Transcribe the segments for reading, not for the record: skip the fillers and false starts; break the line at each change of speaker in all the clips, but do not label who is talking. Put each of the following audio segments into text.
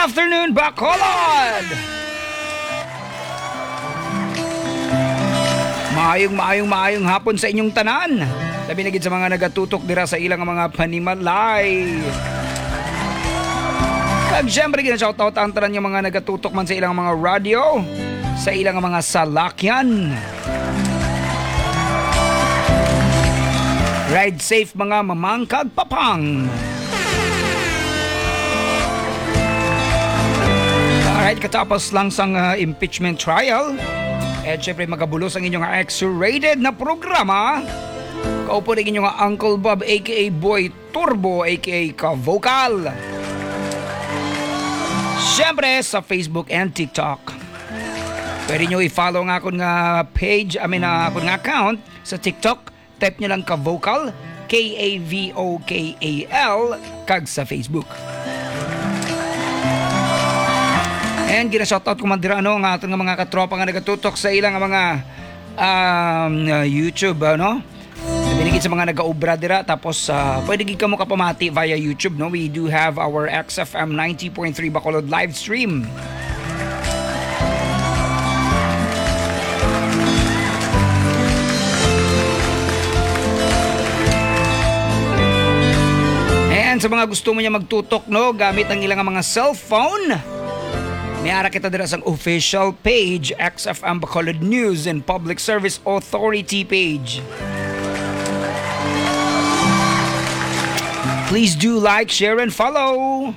afternoon, Bacolod! Maayong hapon sa inyong tanan. Labi na gid sa mga nagatutok dira sa ilang mga panimalay. Kag syempre gina-shoutout ang tanan yung mga nagatutok man sa ilang mga radio, sa ilang mga salakyan. Ride safe mga mamangkag papang. Alright, katapos lang sang impeachment trial, syempre magabulos ang inyong X-rated na programa. Kaupo rin inyong Uncle Bob aka Boy Turbo aka Ka-Vocal. Syempre sa Facebook and TikTok. Pwede nyo i-follow nga akong page, akong account sa TikTok. Type nyo lang Ka-Vocal, K-A-V-O-K-A-L, kag sa Facebook. And gina-shoutout ko man dira ang aton nga mga katropa nga nagatutok sa ilang mga YouTube, Binigit sa mga nag-aobra dira, tapos pwede gid kamo kapamati via YouTube, no? We do have our XFM 90.3 Bacolod live stream. And sa mga gusto mo niya magtutok, no, gamit ang ilang mga cellphone, mayara kita dira sa official page, XFM Bacolod News and Public Service Authority page. Please do like, share, and follow.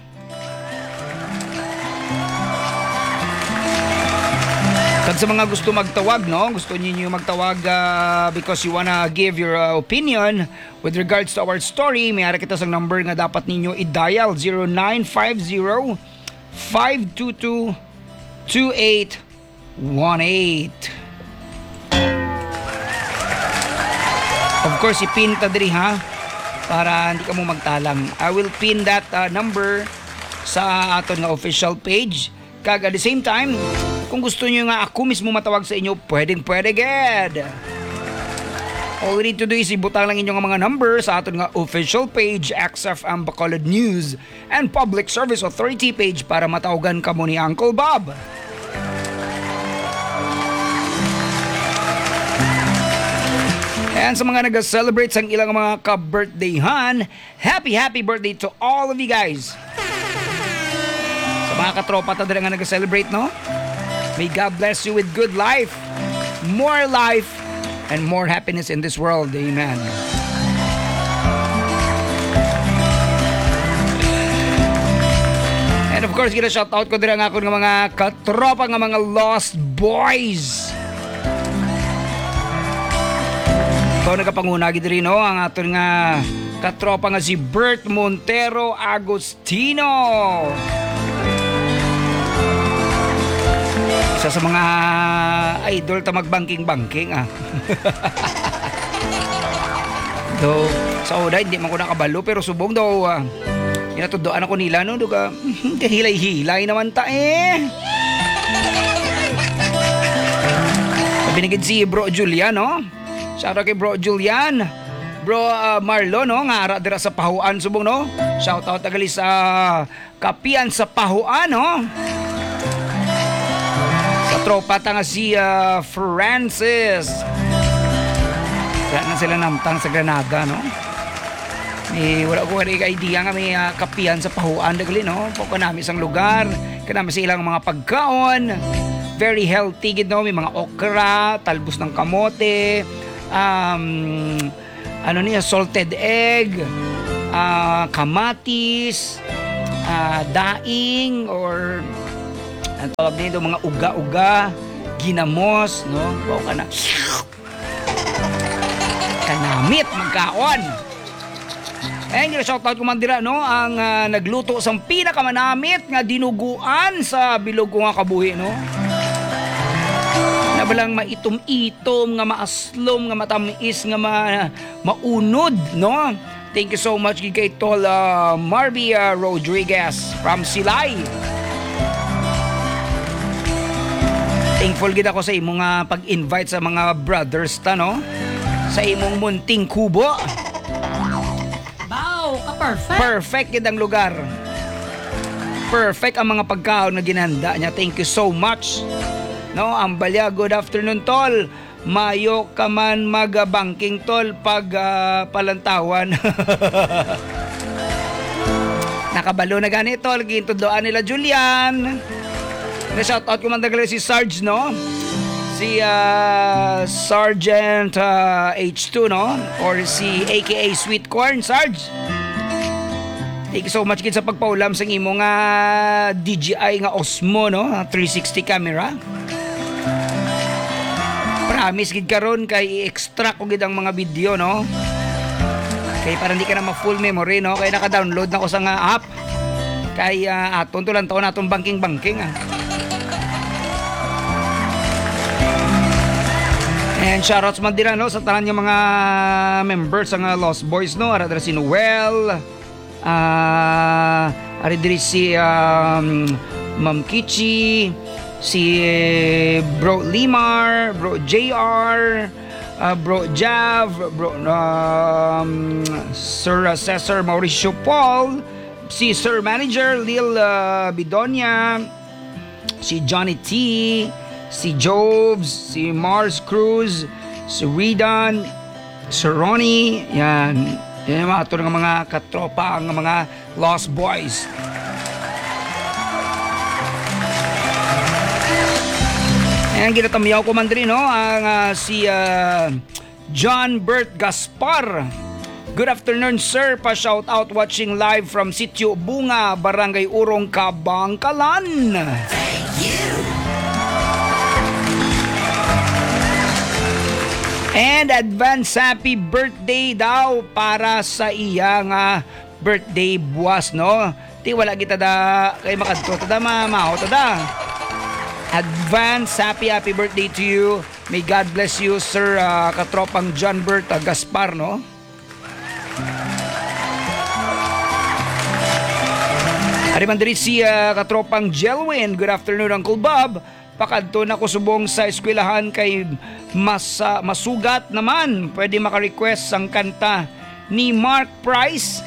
Kag sa mga gusto magtawag, no? Gusto niyo magtawag because you wanna give your opinion with regards to our story, mayara kita sa number nga dapat ninyo i-dial 0950 522-2818. Of course, ipin ta diri ha, para hindi ka mo magtalang. I will pin that number sa aton nga official page. Kag at the same time, kung gusto nyo nga ako mismo matawag sa inyo, pwede ged. All we need to do is ibutang lang inyong mga number sa aton nga official page, XFM Bacolod News and Public Service Authority page, para matawagan ka mo ni Uncle Bob. And sa mga nag-celebrate sa ilang mga ka-birthdayhan, happy birthday to all of you guys. Sa mga katropa ta dira nga nag-celebrate, no? May God bless you with good life, and more happiness in this world. Amen. And of course, gina-shoutout ko dira nga ako ng mga katropa nga mga Lost Boys. Ikaw nagkapangunagi diri, no? Ang aton nga katropa nga si Bert Montero Agostino. Isa sa mga idol ta magbangking-bangking Do, sa oda hindi man ko nakabalo, pero subong daw inatudoan ako nila, no? Duga, kahilay-hilay naman ta Binigid si Bro Julian, no? Shoutout kay Bro Julian, Bro Marlon, no? Nga dira sa Pahuan, subong, no? Shoutout tagali sa Kapian sa Pahuan, no? Sa tropa ta nga si Francis. Kaya na sila namtang sa Granada, no? Wala ko idea nga may Kapian sa Pahuan, dagali, no? Pagka namin isang lugar, kanami sa ilang mga pagkaon, very healthy, gid, no? May mga okra, talbos ng kamote, salted egg, kamatis, daing, or ang tawag nito, mga uga-uga, ginamos, no? Wow ka na. Kanamit, magkaon. Shoutout ko man dira, no? Ang nagluto sa pinakamanamit nga dinuguan sa bilog ko nga kabuhi, no? Na balang maitom-itom, nga maaslom, nga matamis, nga maunod, no? Thank you so much kay Tol Marby Rodriguez from Silay. Thankful gid ako sa imong pag-invite sa mga brothers ta, no? Sa imong munting kubo.
Wow, ka-perfect.
Perfect gid ang lugar. Perfect ang mga pagkaon na ginanda niya. Thank you so much. No, Ambalya, good afternoon tol. Mayo ka man mag-banking tol pag palantawan. Nakabalo na gani tol, gintudoan nila Julian. Na-shoutout ko man dagala si Sarge, no? Si Sergeant H2, no? Or si AKA Sweet Corn, Sarge. Thank you so much kid sa pagpaulam sa imo nga DJI nga Osmo, no? 360 camera. Promise gid karon kay i-extract ko gid ang mga video, no? Kay para hindi ka na ma-full memory, no? Kay naka-download na ko sa nga app. Kay aton to lang taon aton banking ah. And shoutouts man din no sa tanan yung mga members sa Lost Boys, no? Ara si Noel. Ari diri si Ma'am Kichi, si Bro Limar, Bro JR, Bro Jav, Bro Sir Cesar Mauricio Paul, si Sir Manager Lil Bidonia, si Johnny T, si Jobs, si Mars Cruz, si Ridan, si Ronnie, yan. Yan yung mga ito ng mga katropa, ang mga Lost Boys. Ayan, ginatamiyaw ko man rin, no? Ang si John Bert Gaspar. Good afternoon, sir. Pa-shout out watching live from Sitio Bunga, Barangay Urong, Kabangkalan. Thank you. And advance happy birthday daw para sa iyang birthday buwas, no? Ti wala kita da kay makadto tada mamaw tada. Advance happy birthday to you. May God bless you, sir, katropang John Bert Gaspar, no? Ari man diri si katropang Jelwin. Good afternoon, Uncle Bob. Pakadto na ko subong sa eskwelahan kay masugat naman. Pwede maka-request ang kanta ni Mark Price.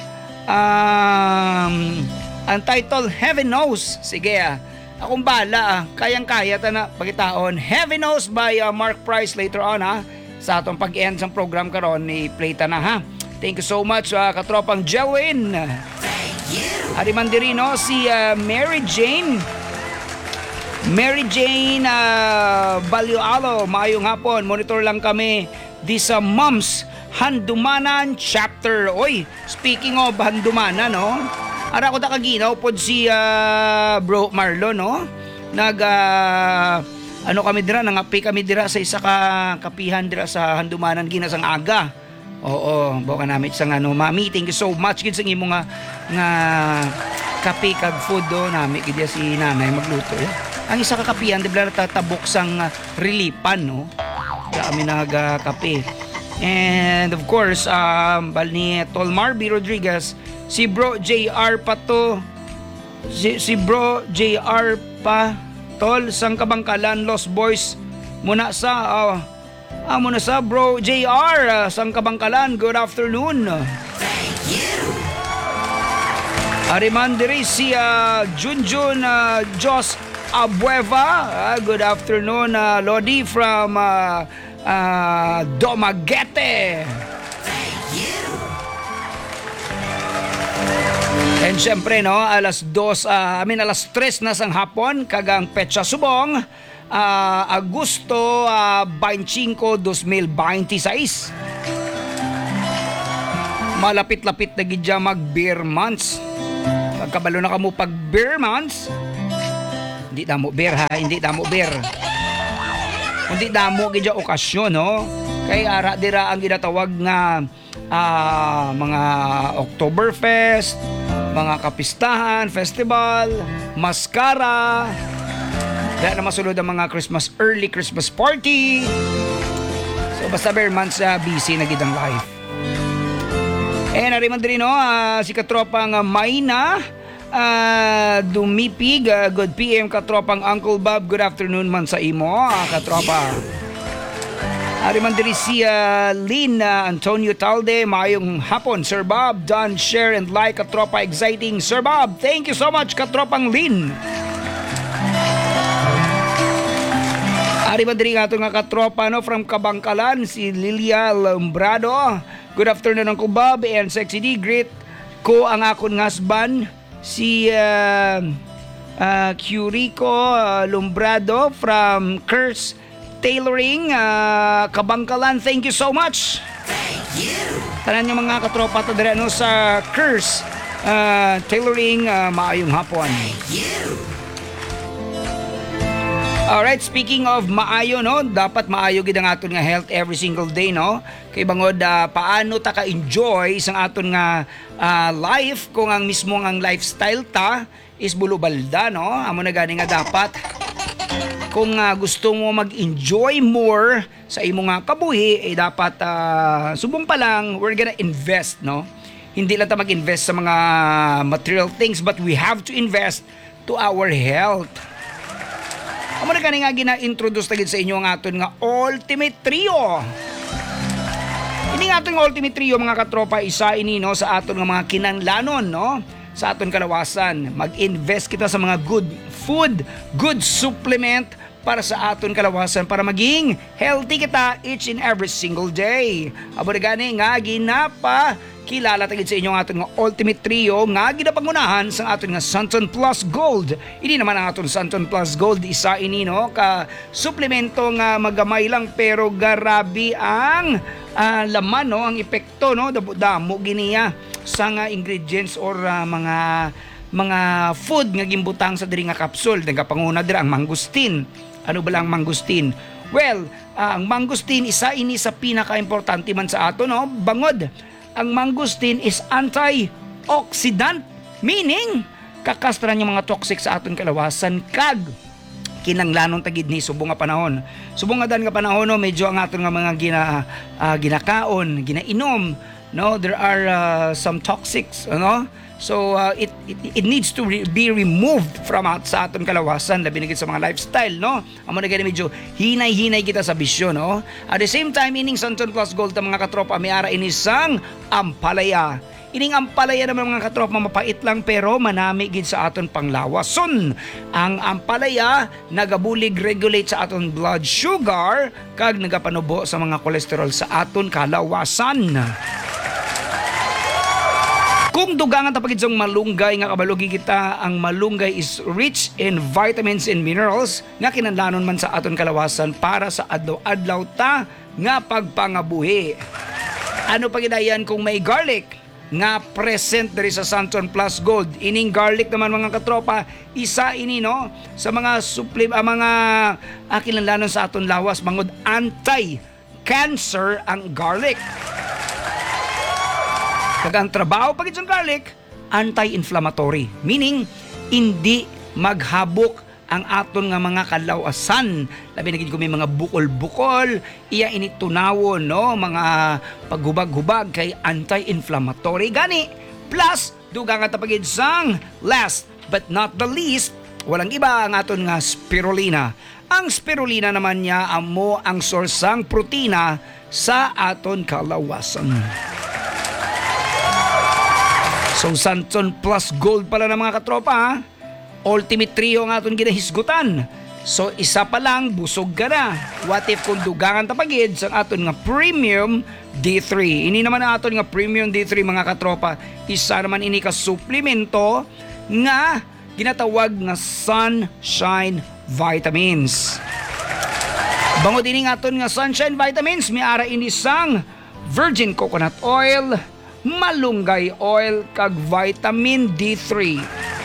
Ang title, Heaven Knows. Sige akong bala kayang-kaya ta na pagitaon. Heaven Knows by Mark Price later on sa atong pag-end ng program karon ni play ta na Thank you so much katropang Jelwin. Thank you. Ari man diri no si Mary Jane Balyoalo, mayong hapon. Monitor lang kami di sa Moms Handumanan chapter. Oy, speaking of Handumanan, no? Ara ko ta kaginaw pod si Bro Marlon, no? Ano kami dira, nangapi kami dira sa isa ka kapihan dira sa Handumanan ginasang aga. Oo, buka namin sa mami. Thank you so much gid sa imo nga kape kag food do nami gid si nanay magluto. Ang isa ka kapihan, di ba natatabok sang relipan, no? Kaya kami nagkape. And of course, bal ni Tol Marby Rodriguez, si Bro JR pa to. Si Bro JR pa, Tol, sang Kabangkalan, Lost Boys. Muna sa Bro JR, sang Kabangkalan, good afternoon. Thank you. Arimandiri si Junjun Jos Abueva, good afternoon, Lodi from Dumaguete. Thank you. And syempre, no, alas 3 na sang hapon, kagang petsa subong, Agosto 25, 2026. Malapit-lapit na gidya mag-beer months. Pagkabalo na kamo pag beer months, hindi damo beer hindi damo beer. Hindi damo gidya okasyon, no? Kay ara dira ang ginatawag nga mga Oktoberfest, mga kapistahan, festival, maskara. Dahil na masulod ang mga early Christmas party. So basta beer months busy na gid ang life. Nariman din, no, si katropang Maina Dumipig, good PM katropang Uncle Bob, good afternoon man sa imo, katropa. Ari man diri si Lynn Antonio Talde, maayong hapon Sir Bob, done share and like katropa exciting Sir Bob. Thank you so much katropang Lynn. Ari man diri nga katropa no from Kabangkalan si Lilia Lombrado. Good afternoon Uncle Bob and Sexy D. Greet ko ang akon husband si Curico Lombrado from Curse Tailoring, Kabangkalan. Thank you so much. Thank you. Tanan yung mga katropa to dire no sa Curse Tailoring, maayong hapon. Thank you. Alright, speaking of maayo no, dapat maayo gid ang aton nga health every single day no. Kay bangod paano ta ka-enjoy isang aton nga life kung ang mismo ang lifestyle ta is bulubalda no. Amo na gani nga dapat kung gusto mo mag-enjoy more sa imong kabuhi, dapat subong pa lang, we're gonna invest, no? Hindi lang ta mag-invest sa mga material things, but we have to invest to our health. Amo na gani nga gina-introduce tagid sa inyo ang aton nga Ultimate Trio. Ini nga aton nga Ultimate Trio mga katropa, isa ini no sa aton nga mga kinahanglanon, no? Sa aton kalawasan, mag-invest kita sa mga good food, good supplement para sa aton kalawasan para maging healthy kita each and every single day. Abo gani nga ginapa kilala tagid sa inyo ang aton nga Ultimate Trio nga ginapangunahan sa aton nga Santon Plus Gold. Ini naman ang aton Santon Plus Gold, isa ini no ka suplemento nga magamay lang pero garabi ang laman no, ang epekto no, damo giniya sa nga ingredients or mga food nga gimbutang sa diri nga capsule. Nagapanguna dira ang mangustin. Ano ba lang mangustin? Well, ang mangustin isa ini sa pinaka-importante man sa ato no. Bangod, ang mangustin is antioxidant, meaning kakastran yung mga toxic sa aton kalawasan kag kinanglanon tagid ni subong nga panahon. Subong nga dan nga panahon no, medyo ang aton nga mga ginakaon, ginainom, no, there are some toxics, no? So it needs to be removed from sa aton kalawasan, labi na sa mga lifestyle, no? Amo na gani medyo hinay-hinay kita sa bisyo, no? At the same time, ining Santon Plus Gold ta mga katropa, may ara inisang ampalaya. Ining ampalaya naman mga katropa, mapait lang pero manami gid sa aton panglawason. Ang ampalaya nagabulig regulate sa aton blood sugar kag nagapanubo sa mga kolesterol sa aton kalawasan. Kung dugangan tapagid sa malunggay nga kabalugi kita, ang malunggay is rich in vitamins and minerals nga kinahanglanon man sa aton kalawasan para sa adlaw-adlaw ta nga pagpangabuhi. Ano pagidayan kung may garlic nga present diri sa Santon Plus Gold? Ining garlic naman mga katropa, isa ini no sa mga mga kinahanglanon sa aton lawas, bangod anti-cancer ang garlic. Kag ang trabaho pagid sa garlic, anti-inflammatory, meaning hindi maghabok ang aton nga mga kalawasan. Labi na gid kung may mga bukol-bukol, iya ini tunawon no, mga paghubag-hubag kay anti-inflammatory gani. Plus dugangan ta pagid sang last but not the least, walang iba ang aton nga spirulina. Ang spirulina naman niya amo ang source sang protina sa aton kalawasan. So Santon Plus Gold pala ng mga katropa ha? Ultimate Trio ang aton ginahisgutan. So isa pa lang busog ka na. What if kung dugangan tapagid sa aton nga Premium D3? Ini naman ang aton nga Premium D3 mga katropa. Isa naman ini ka suplemento nga ginatawag nga Sunshine Vitamins. Bangod ini nga aton nga Sunshine Vitamins, may ara ini sang virgin coconut oil, malunggay oil kag vitamin D3.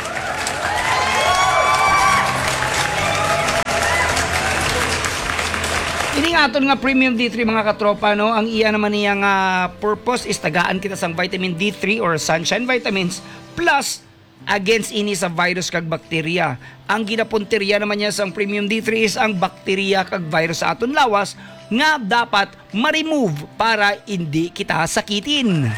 Ini nga aton nga Premium D3 mga katropa no, ang iya naman niya nga purpose is tagaan kita sang vitamin D3 or sunshine vitamins plus against ini sa virus kag bakterya. Ang ginapunteriya naman niya sang Premium D3 is ang bakterya kag virus sa aton lawas nga dapat ma-remove para hindi kita sakitin.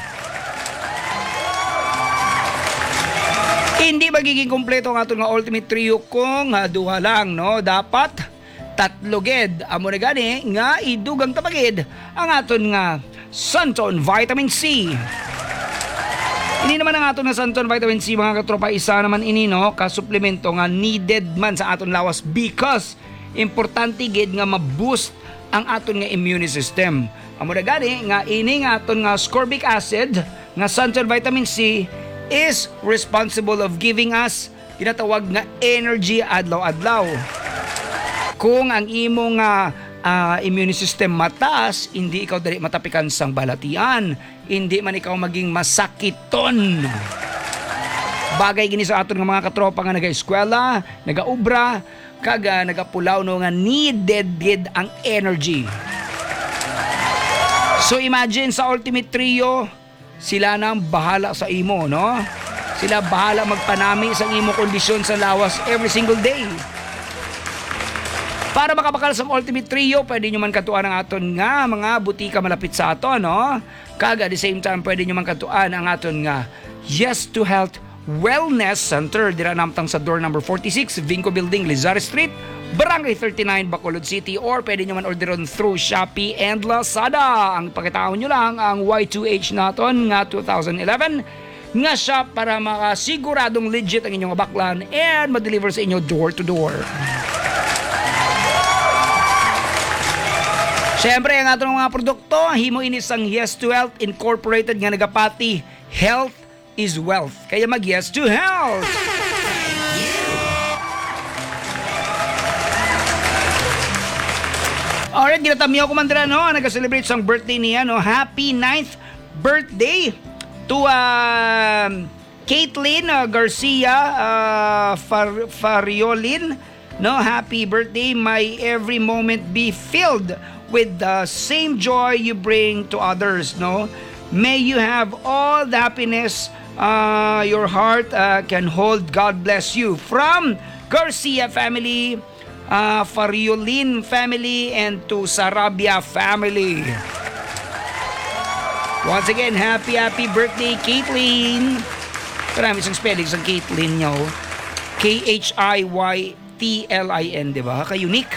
Hindi magiging kompleto ang aton nga Ultimate Trio kung duha lang no. Dapat tatloged amo na gani nga idugang tapagid ang aton nga Santon Vitamin C. Ini naman ang aton nga Santon Vitamin C mga katropa, isa naman ini no kasuplemento nga needed man sa aton lawas because importante gid nga ma-boost ang aton nga immune system. Amo na gani nga ini nga aton nga ascorbic acid nga Santon Vitamin C is responsible of giving us ginatawag nga energy adlaw-adlaw. Kung ang imong immune system mataas, hindi ikaw dali matapikan sang balatian, hindi man ikaw maging masakiton. Bagay gini sa aton nga mga katropa nga naga-eskwela, naga-ubra, kaga nagapulaw no nga needed ang energy. So imagine sa Ultimate Trio, sila nang bahala sa imo, no? Sila bahala magpanami sa imo kondisyon sa lawas every single day. Para makabakal sa Ultimate Trio, pwede nyo man katuan ang aton nga mga butika malapit sa aton, no? Kaga at the same time, pwede nyo man katuan ang aton nga Yes to Health Wellness Center. Dira namtang sa door number 46, Vinco Building, Lizar Street, Barangay 39, Bacolod City. Or pwede nyo man orderon through Shopee and Lazada. Ang pakitaon nyo lang ang Y2H naton nga 2011 nga shop para makasiguradong legit ang inyong baklan and ma-deliver sa inyo door to door. Siyempre, ang atong mga produkto, himo inis ang Yes to Health Incorporated nga nagapati, health is wealth. Kaya mag Yes to Health! Alright, ginatamiyaw ko man dira, no? Nag-celebrate sang birthday niya, no? Happy 9th birthday to Caitlin Garcia Fariolin, no? Happy birthday. May every moment be filled with the same joy you bring to others, no? May you have all the happiness your heart can hold. God bless you. From Garcia family, Fariolin family, and to Sarabia family. Once again, happy birthday, Caitlin. Marami isang spellings ang Caitlin nyo. K-H-I-Y-T-L-I-N, diba? Ka-unique.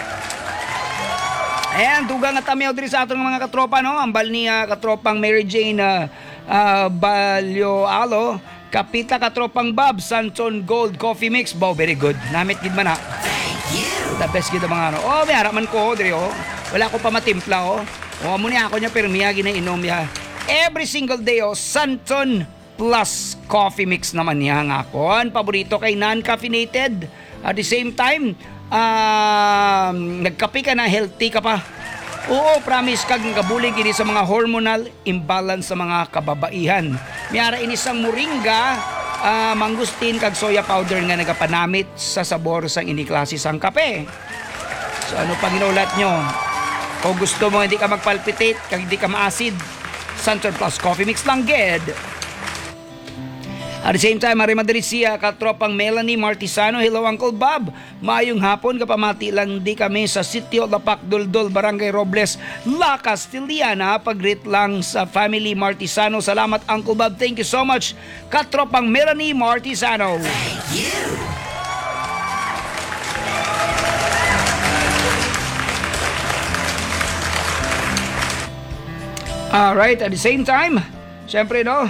Ayan, dugang at tamiyaw din sa atong mga katropa, no? Ambal ni katropang Mary Jane Balyoalo. Kapita katropang Bob, Santon Gold Coffee Mix. Wow, very good. Namit gid man ha. Thank you. The best gid mga ano. Oh, may haraman ko, diri oh. Wala ko pa matimpla oh. O amo niya ako niya pero miyagi na inom niya. Every single day oh, Santon Plus Coffee Mix naman niya nga ako. Paborito kay non-caffeinated. At the same time, nagkape ka na, healthy ka pa. Oo, promise kag kabulig ini sa mga hormonal imbalance sa mga kababaihan. Miyara ini sang moringa, mangustin kag soya powder nga nagapanamit sa sabor sang ini klase sang kape. So ano pang inulat nyo? Kung gusto mo hindi ka magpalpitate, kag hindi ka maasid, Santon Plus Coffee Mix lang ged. At the same time, Marie Madricia, katropang Melanie Martisano. Hello Uncle Bob. Maayong hapon, kapamati lang di kami sa Sitio Lapak Duldul, Barangay Robles, La Castiliana. Pag-greet lang sa family Martisano. Salamat Uncle Bob. Thank you so much, katropang Melanie Martisano. Thank you. Alright, at the same time, syempre no,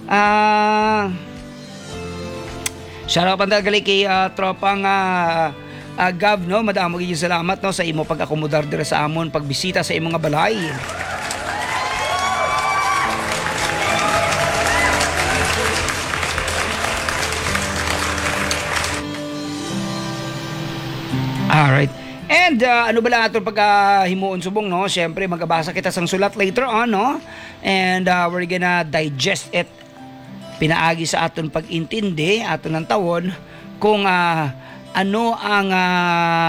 shoutout pandal gali kay tropang Gav, no, madamo gyud salamat no sa imo pag-akomodar dira sa amon pagbisita sa imong balay. Alright. And ano ba lang ato pagkahimuon subong, no? Siyempre, magabasa kita sang sulat later on, no? And we're gonna digest it. Pinaagi sa aton pag-intindi, aton ng tawon, kung ano ang